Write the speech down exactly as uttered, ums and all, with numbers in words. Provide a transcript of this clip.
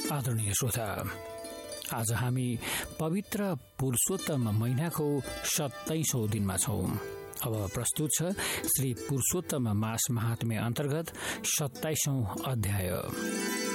आदरणीय श्रोता, आज हामी पवित्र पुरुषोत्तम महिनाको सत्ताइसौं दिनमा छौं। अब प्रस्तुत छ श्री पुरुषोत्तम मास महात्म्य अन्तर्गत सत्ताइसौं अध्याय।